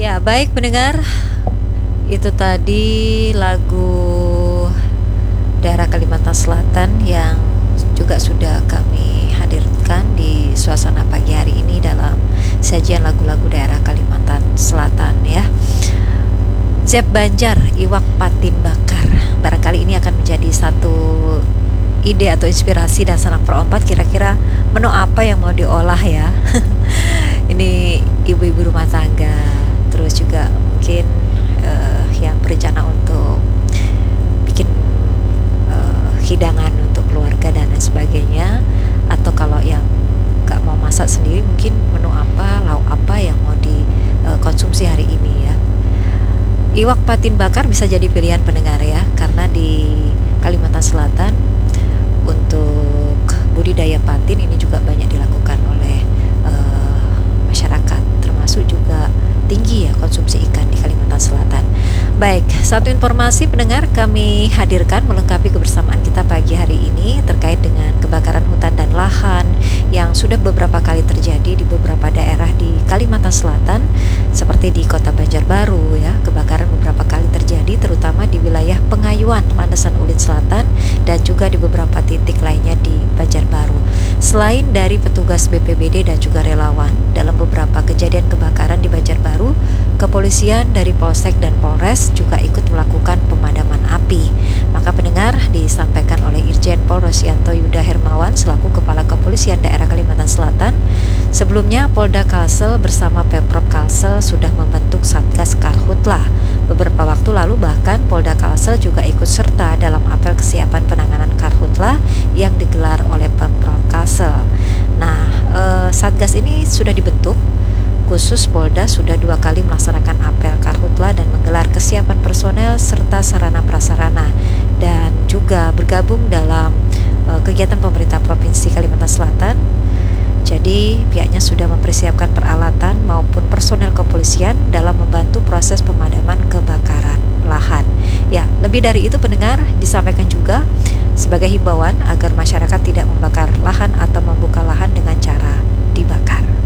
Ya, baik pendengar, itu tadi lagu daerah Kalimantan Selatan yang juga sudah kami hadirkan di suasana pagi hari ini dalam sajian lagu-lagu daerah Kalimantan Selatan ya. Zep Banjar, Iwak Patin Bakar. Barangkali ini akan menjadi satu ide atau inspirasi dan sanak perompat kira-kira menu apa yang mau diolah ya. Ini ibu-ibu rumah tangga, terus juga mungkin yang berencana untuk bikin hidangan untuk keluarga dan lain sebagainya, atau kalau yang nggak mau masak sendiri mungkin menu apa, lauk apa yang mau dikonsumsi hari ini ya. Iwak patin bakar bisa jadi pilihan pendengar ya, karena di Kalimantan Selatan untuk budidaya patin ini juga banyak dilakukan oleh masyarakat, termasuk juga tinggi ya konsumsi ikan di Kalimantan Selatan. Baik, satu informasi pendengar kami hadirkan melengkapi kebersamaan kita pagi hari ini terkait dengan kebakaran hutan dan lahan yang sudah beberapa kali terjadi di beberapa daerah di Kalimantan Selatan, seperti di Kota Banjarbaru ya. Kebakaran beberapa kali terjadi terutama di wilayah Pengayuan, Landasan Ulit Selatan, dan juga di beberapa titik lainnya di Banjarbaru. Selain dari petugas BPBD dan juga relawan, dalam beberapa kejadian kebakaran di Banjarbaru, kepolisian dari Polsek dan Polres juga ikut melakukan pemadaman api. Maka pendengar, disampaikan oleh Irjen Pol Rosyanto Yuda Hermawan selaku Kepala Kepolisian Daerah Kalimantan Selatan, sebelumnya Polda Kalsel bersama Pemprov Kalsel sudah membentuk Satgas Karhutla. Beberapa waktu lalu bahkan Polda Kalsel juga ikut serta dalam apel kesiapan penanganan Karhutla yang digelar oleh Pemprov Kalsel. Nah, Satgas ini sudah dibentuk. Khusus Polda sudah 2 kali melaksanakan apel Karhutla dan menggelar kesiapan personel serta sarana prasarana, dan juga bergabung dalam kegiatan pemerintah Provinsi Kalimantan Selatan. Jadi pihaknya sudah mempersiapkan peralatan maupun personel kepolisian dalam membantu proses pemadaman kebakaran lahan. Ya, lebih dari itu pendengar, disampaikan juga sebagai himbauan agar masyarakat tidak membakar lahan atau membuka lahan dengan cara dibakar.